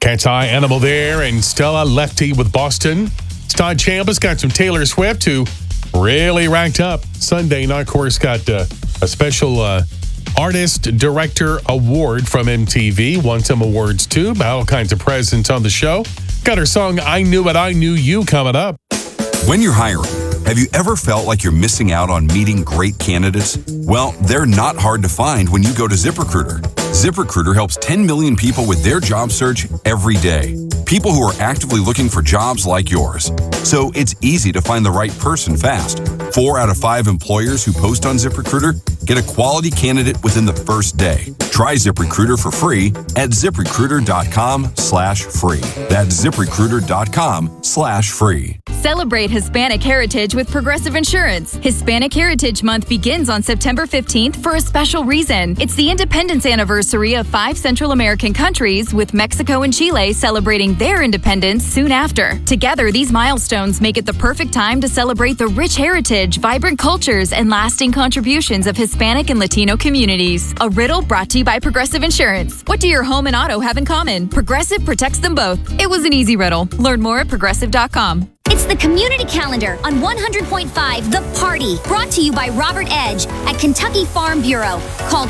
Cat's Eye Animal there, and Stella Lefty with Boston. Todd Chambliss got some Taylor Swift, who really racked up Sunday night. Of course, got a special Artist Director Award from MTV. Won some awards, too. All kinds of presents on the show. Got her song, I Knew What I Knew You, coming up. When you're hiring, have you ever felt like you're missing out on meeting great candidates? Well, they're not hard to find when you go to ZipRecruiter. ZipRecruiter helps 10 million people with their job search every day. People who are actively looking for jobs like yours. So it's easy to find the right person fast. 4 out of 5 employers who post on ZipRecruiter get a quality candidate within the first day. Try ZipRecruiter for free at ZipRecruiter.com/free. That's ZipRecruiter.com/free. Celebrate Hispanic Heritage with Progressive Insurance. Hispanic Heritage Month begins on September 15th for a special reason. It's the independence anniversary of 5 Central American countries, with Mexico and Chile celebrating their independence soon after. Together, these milestones make it the perfect time to celebrate the rich heritage, vibrant cultures, and lasting contributions of Hispanic and Latino communities. A riddle brought to you by Progressive Insurance. What do your home and auto have in common? Progressive protects them both. It was an easy riddle. Learn more at progressive.com. It's the Community Calendar on 100.5 The Party, brought to you by Robert Edge at Kentucky Farm Bureau. Call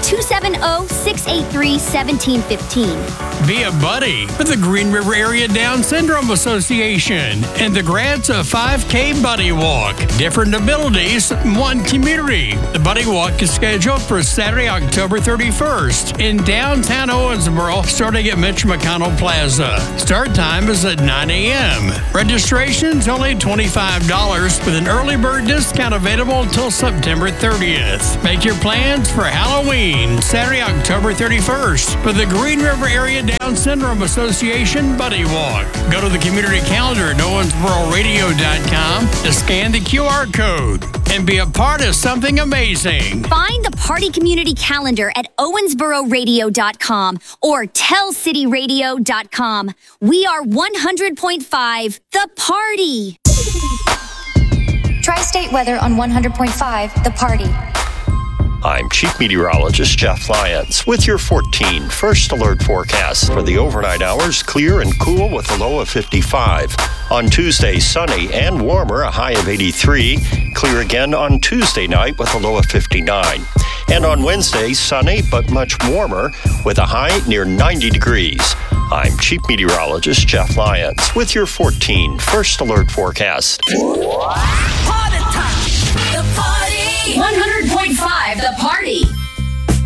270-683-1715. Be a buddy with the Green River Area Down Syndrome Association and the grants of 5K Buddy Walk. Different abilities, one community. The Buddy Walk is scheduled for Saturday, October 31st in downtown Owensboro, starting at Mitch McConnell Plaza. Start time is at 9 a.m. Registration's only $25 with an early bird discount available until September 30th. Make your plans for Halloween, Saturday, October 31st for the Green River Area Down Syndrome Association Buddy Walk. Go to the community calendar at owensbororadio.com to scan the QR code and be a part of something amazing. Find the Party Community Calendar at owensbororadio.com or tellcityradio.com. We are 100.5 The Party. Tri-State weather on 100.5 The Party. I'm Chief Meteorologist Jeff Lyons with your 14 first alert forecast for the overnight hours. Clear and cool with a low of 55. On Tuesday, sunny and warmer, a high of 83. Clear again on Tuesday night with a low of 59. And on Wednesday, sunny but much warmer with a high near 90 degrees. I'm Chief Meteorologist Jeff Lyons with your 14 first alert forecast. Party time! The Party! 100.5 The Party.